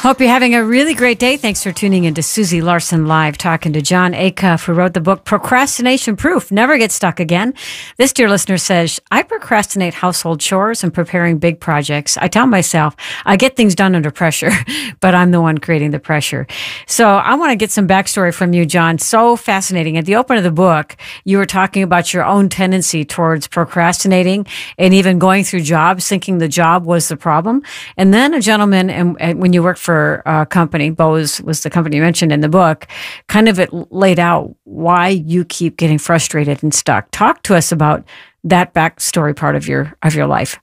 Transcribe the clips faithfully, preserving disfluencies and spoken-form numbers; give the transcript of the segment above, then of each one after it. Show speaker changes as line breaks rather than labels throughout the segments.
Hope you're having a really great day. Thanks for tuning in to Susie Larson Live, talking to Jon Acuff, who wrote the book Procrastination Proof, Never Get Stuck Again. This dear listener says, I procrastinate household chores and preparing big projects. I tell myself I get things done under pressure, but I'm the one creating the pressure. So I want to get some backstory from you, Jon. So fascinating. At the open of the book, you were talking about your own tendency towards procrastinating and even going through jobs thinking the job was the problem. And then a gentleman, and, and when you worked for for a company, Bose was the company you mentioned in the book, kind of it laid out why you keep getting frustrated and stuck. Talk to us about that backstory part of your of your life.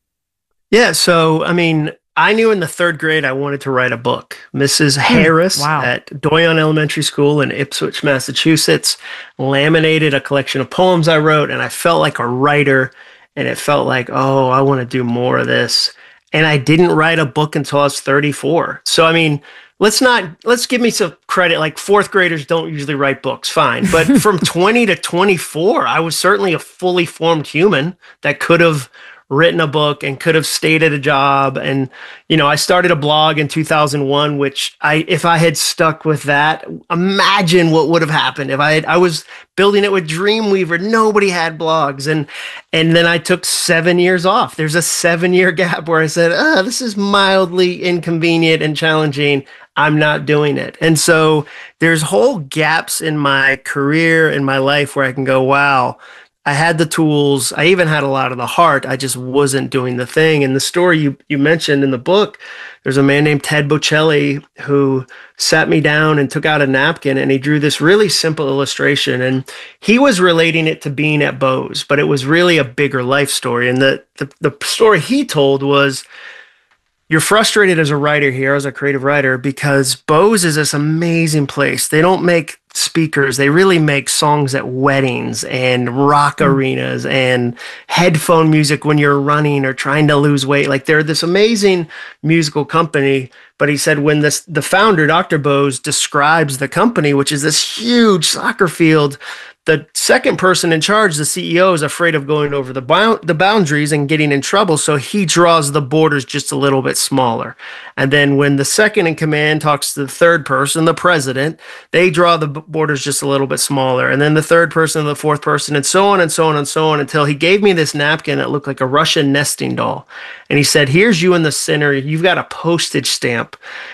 Yeah, so I mean, I knew in the third grade I wanted to write a book. Missus Harris
wow.
at Doyon Elementary School in Ipswich, Massachusetts, laminated a collection of poems I wrote, and I felt like a writer, and it felt like, oh, I want to do more of this. And I didn't write a book until I was thirty-four. So, I mean, let's not, let's give me some credit. Like fourth graders don't usually write books, fine. But from twenty to twenty-four, I was certainly a fully formed human that could have written a book and could have stayed at a job. And, you know, I started a blog in two thousand one, which I, if I had stuck with that, imagine what would have happened if I had, I was building it with Dreamweaver. Nobody had blogs. And, and then I took seven years off. There's a seven year gap where I said, oh, this is mildly inconvenient and challenging. I'm not doing it. And so there's whole gaps in my career, in my life where I can go, wow, I had the tools. I even had a lot of the heart. I just wasn't doing the thing. And the story you, you mentioned in the book, there's a man named Ted Bocelli who sat me down and took out a napkin and he drew this really simple illustration. And he was relating it to being at Bose, but it was really a bigger life story. And the, the, the story he told was, you're frustrated as a writer here, as a creative writer, because Bose is this amazing place. They don't make speakers. They really make songs at weddings and rock mm. arenas and headphone music when you're running or trying to lose weight. Like they're this amazing musical company. But he said when this the founder, Doctor Bose, describes the company, which is this huge soccer field, the second person in charge, the C E O, is afraid of going over the bound, the boundaries and getting in trouble. So he draws the borders just a little bit smaller. And then when the second in command talks to the third person, the president, they draw the borders just a little bit smaller. And then the third person and the fourth person, and so on and so on and so on, until he gave me this napkin that looked like a Russian nesting doll. And he said, here's you in the center. You've got a postage stamp,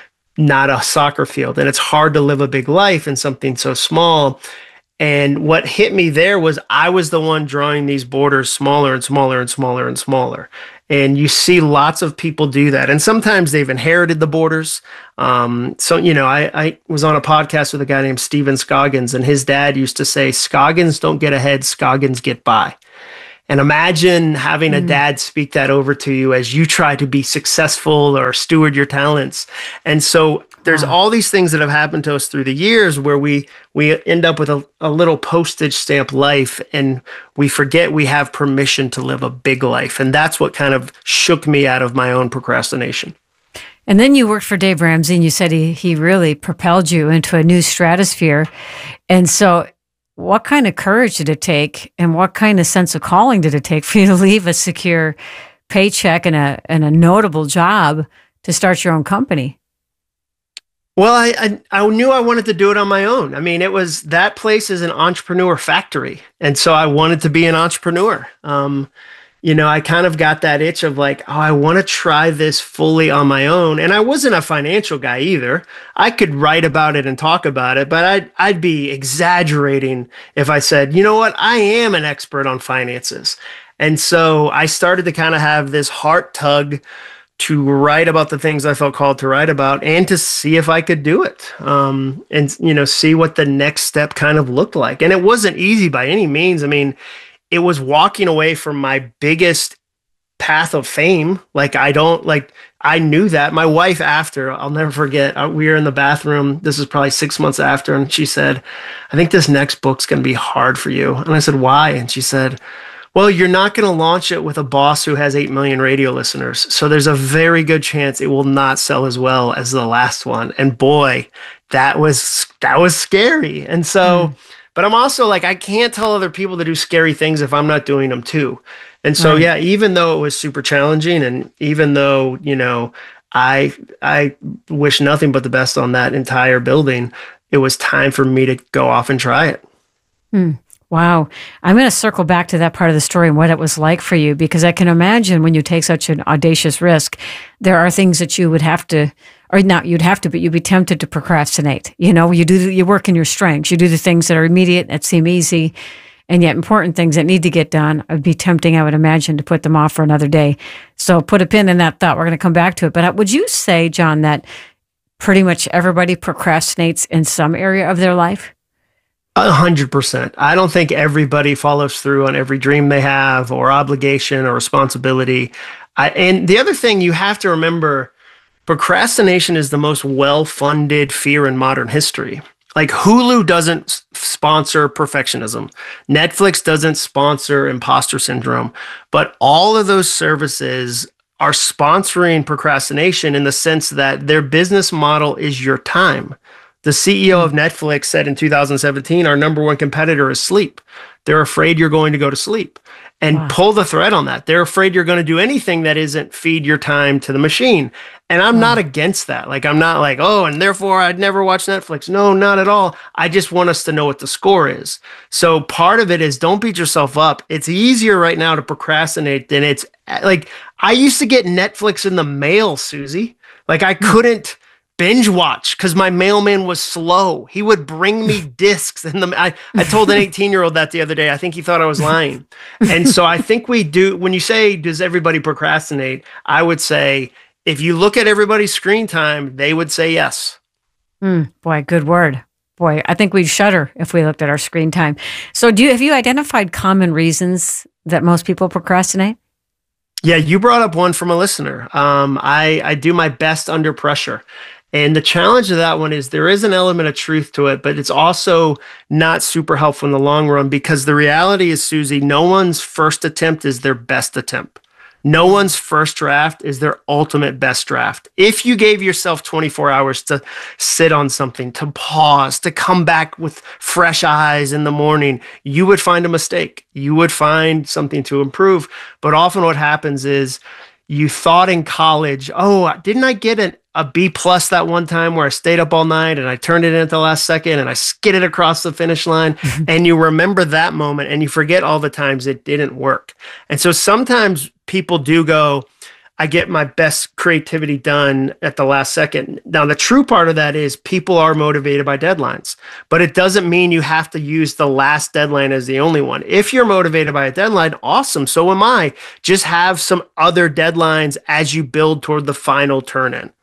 not a soccer field. And it's hard to live a big life in something so small. And what hit me there was I was the one drawing these borders smaller and smaller and smaller and smaller. And you see lots of people do that. And sometimes they've inherited the borders. Um, so, you know, I, I was on a podcast with a guy named Steven Scoggins, and his dad used to say, Scoggins don't get ahead, Scoggins get by. And imagine having a dad speak that over to you as you try to be successful or steward your talents. And so there's wow. all these things that have happened to us through the years where we we end up with a, a little postage stamp life and we forget we have permission to live a big life. And that's what kind of shook me out of my own procrastination.
And then you worked for Dave Ramsey and you said he, he really propelled you into a new stratosphere. And so what kind of courage did it take and what kind of sense of calling did it take for you to leave a secure paycheck and a and a notable job to start your own company?
Well, I, I I knew I wanted to do it on my own. I mean, it was that place is an entrepreneur factory. And so I wanted to be an entrepreneur. Um, you know, I kind of got that itch of like, oh, I want to try this fully on my own. And I wasn't a financial guy either. I could write about it and talk about it, but I'd, I'd be exaggerating if I said, you know what, I am an expert on finances. And so I started to kind of have this heart tug to write about the things I felt called to write about and to see if I could do it. Um, and, you know, see what the next step kind of looked like. And it wasn't easy by any means. I mean, it was walking away from my biggest path of fame. Like, I don't like, I knew that. My wife, after, I'll never forget, uh, we were in the bathroom. This was probably six months after. And she said, I think this next book's going to be hard for you. And I said, why? And she said, well, you're not going to launch it with a boss who has eight million radio listeners. So there's a very good chance it will not sell as well as the last one. And boy, that was, that was scary. And so, mm. but I'm also like, I can't tell other people to do scary things if I'm not doing them too. And so, right. yeah, even though it was super challenging and even though, you know, I I wish nothing but the best on that entire building. It was time for me to go off and try it.
Hmm. Wow. I'm going to circle back to that part of the story and what it was like for you, because I can imagine when you take such an audacious risk, there are things that you would have to, or not you'd have to, but you'd be tempted to procrastinate. You know, you do, you work in your strengths, you do the things that are immediate, that seem easy, and yet important things that need to get done. It would be tempting, I would imagine, to put them off for another day. So put a pin in that thought. We're going to come back to it. But would you say, John, that pretty much everybody procrastinates in some area of their life?
A hundred percent. I don't think everybody follows through on every dream they have or obligation or responsibility. I, and the other thing you have to remember, procrastination is the most well-funded fear in modern history. Like Hulu doesn't sponsor perfectionism. Netflix doesn't sponsor imposter syndrome, but all of those services are sponsoring procrastination in the sense that their business model is your time. The C E O of Netflix said in two thousand seventeen, our number one competitor is sleep. They're afraid you're going to go to sleep. And wow. Pull the thread on that. They're afraid you're going to do anything that isn't feed your time to the machine. And I'm wow. not against that. Like, I'm not like, oh, and therefore I'd never watch Netflix. No, not at all. I just want us to know what the score is. So part of it is don't beat yourself up. It's easier right now to procrastinate than it's like, I used to get Netflix in the mail, Susie. Like I couldn't binge watch because my mailman was slow. He would bring me discs. And the I, I told an eighteen year old that the other day. I think he thought I was lying. And so I think we do, when you say, does everybody procrastinate? I would say, if you look at everybody's screen time, they would say yes.
Mm, boy, good word. Boy, I think we'd shudder if we looked at our screen time. So do you, have you identified common reasons that most people procrastinate?
Yeah, you brought up one from a listener. Um, I, I do my best under pressure. And the challenge of that one is there is an element of truth to it, but it's also not super helpful in the long run because the reality is, Susie, no one's first attempt is their best attempt. No one's first draft is their ultimate best draft. If you gave yourself twenty-four hours to sit on something, to pause, to come back with fresh eyes in the morning, you would find a mistake. You would find something to improve. But often what happens is you thought in college, oh, didn't I get an a B plus that one time where I stayed up all night and I turned it in at the last second and I skidded across the finish line. And you remember that moment and you forget all the times it didn't work. And so sometimes people do go, I get my best creativity done at the last second. Now, the true part of that is people are motivated by deadlines, but it doesn't mean you have to use the last deadline as the only one. If you're motivated by a deadline, awesome. So am I. Just have some other deadlines as you build toward the final turn in.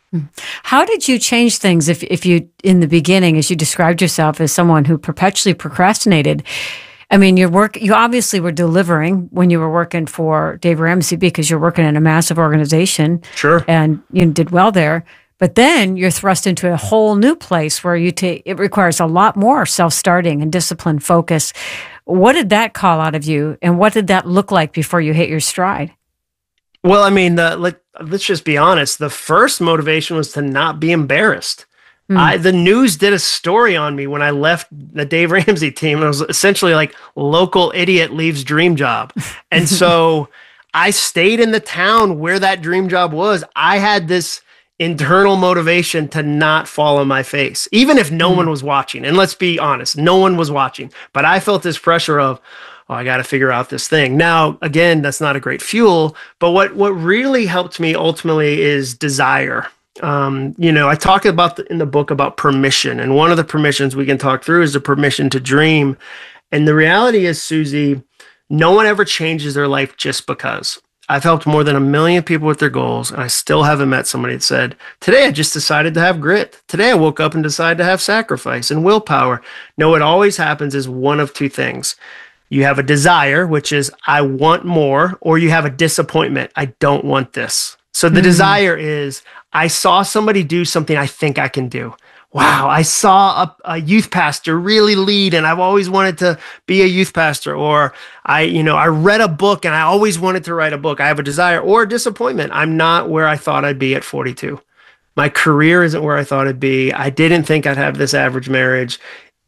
How did you change things if, if you, in the beginning, as you described yourself as someone who perpetually procrastinated? I mean, your work, you obviously were delivering when you were working for Dave Ramsey because you're working in a massive organization.
Sure.
And you did well there. But then you're thrust into a whole new place where you take, it requires a lot more self-starting and discipline focus. What did that call out of you? And what did that look like before you hit your stride?
Well, I mean, the, let, let's just be honest. The first motivation was to not be embarrassed. Mm. I, the news did a story on me when I left the Dave Ramsey team. And it was essentially like local idiot leaves dream job. And so I stayed in the town where that dream job was. I had this internal motivation to not fall on my face, even if no mm. one was watching. And let's be honest, no one was watching. But I felt this pressure of, oh, I got to figure out this thing. Now, again, that's not a great fuel, but what, what really helped me ultimately is desire. Um, you know, I talk about the, in the book about permission, and one of the permissions we can talk through is the permission to dream. And the reality is, Susie, no one ever changes their life just because. I've helped more than a million people with their goals, and I still haven't met somebody that said, today I just decided to have grit. Today I woke up and decided to have sacrifice and willpower. No, what always happens is one of two things. You have a desire, which is, I want more, or you have a disappointment. I don't want this. So the mm. desire is, I saw somebody do something I think I can do. Wow, I saw a, a youth pastor really lead, and I've always wanted to be a youth pastor. Or I, you know, I read a book and I always wanted to write a book. I have a desire. Or a disappointment. I'm not where I thought I'd be at forty-two. My career isn't where I thought it'd be. I didn't think I'd have this average marriage.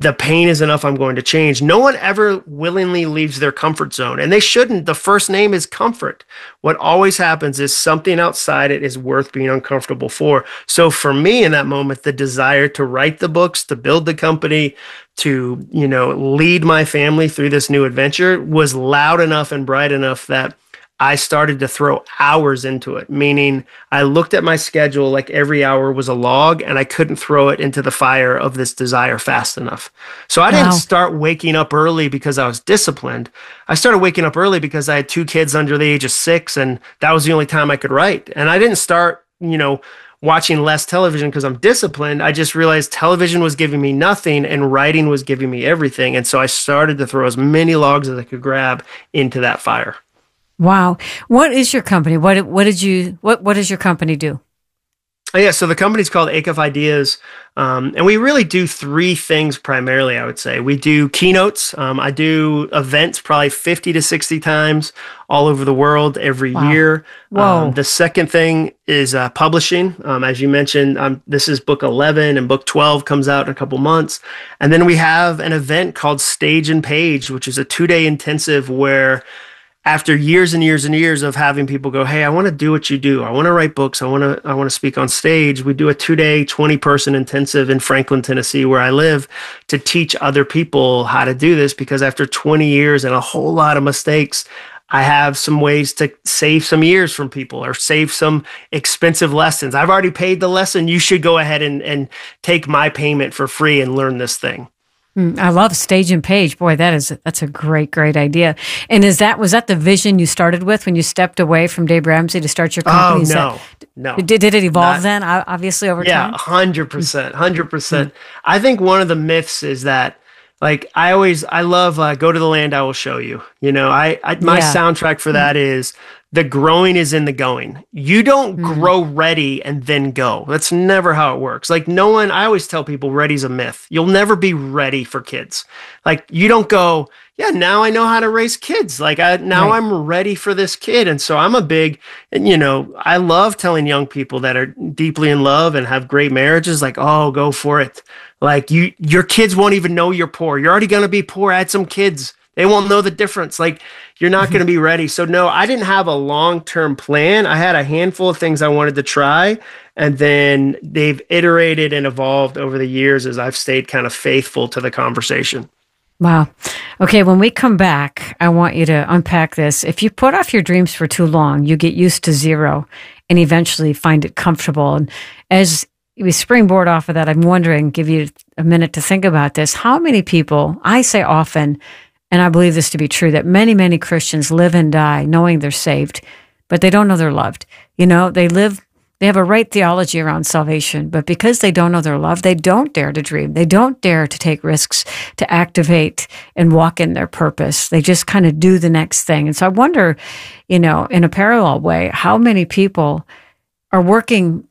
the pain is enough. I'm going to change. No one ever willingly leaves their comfort zone, and they shouldn't. The first name is comfort. What always happens is something outside it is worth being uncomfortable for. So for me in that moment, the desire to write the books, to build the company, to, you know, lead my family through this new adventure was loud enough and bright enough that I started to throw hours into it, meaning I looked at my schedule like every hour was a log, and I couldn't throw it into the fire of this desire fast enough. So I didn't
Wow.
start waking up early because I was disciplined. I started waking up early because I had two kids under the age of six, and that was the only time I could write. And I didn't start, you know, watching less television because I'm disciplined. I just realized television was giving me nothing and writing was giving me everything. And so I started to throw as many logs as I could grab into that fire.
Wow. What is your company? What what did you what what does your company do?
Oh, yeah, so the company's called Acuff Ideas, um, and we really do three things primarily, I would say. We do keynotes. Um, I do events probably fifty to sixty times all over the world every
Wow.
year.
Whoa.
Um, the second thing is uh, publishing. Um, as you mentioned, um, this is book eleven, and book twelve comes out in a couple months. And then we have an event called Stage and Page, which is a two-day intensive where after years and years and years of having people go, hey, I want to do what you do. I want to write books. I want to I want to speak on stage. We do a two-day, twenty-person intensive in Franklin, Tennessee, where I live, to teach other people how to do this, because after twenty years and a whole lot of mistakes, I have some ways to save some years from people or save some expensive lessons. I've already paid the lesson. You should go ahead and, and take my payment for free and learn this thing.
Mm, I love Stage and Page. Boy, that is that's a great, great idea. And is that was that the vision you started with when you stepped away from Dave Ramsey to start your company?
Oh,
Is
no,
that,
no.
Did, did it evolve
Not,
then, o- obviously, over
yeah,
time?
one hundred percent, one hundred percent. I think one of the myths is that, like, I always, I love uh, Go to the Land I Will Show You. You know, I, I my
Yeah.
soundtrack for that is the growing is in the going. You don't
Mhm.
grow ready and then go. That's never how it works. Like, no one, I always tell people ready's a myth. You'll never be ready for kids. Like, you don't go, yeah, now I know how to raise kids. Like, I, now
Right.
I'm ready for this kid. And so I'm a big, and you know, I love telling young people that are deeply in love and have great marriages, like, oh, go for it. Like, you, your kids won't even know you're poor. You're already going to be poor. Add some kids. They won't know the difference. Like, you're not going to be ready. So no, I didn't have a long-term plan. I had a handful of things I wanted to try, and then they've iterated and evolved over the years as I've stayed kind of faithful to the conversation.
Wow. Okay, when we come back, I want you to unpack this. If you put off your dreams for too long, you get used to zero and eventually find it comfortable. And as we springboard off of that, I'm wondering, give you a minute to think about this. How many people, I say often, and I believe this to be true, that many, many Christians live and die knowing they're saved, but they don't know they're loved. You know, they live, they have a right theology around salvation, but because they don't know they're loved, they don't dare to dream. They don't dare to take risks, to activate and walk in their purpose. They just kind of do the next thing. And so I wonder, you know, in a parallel way, how many people are working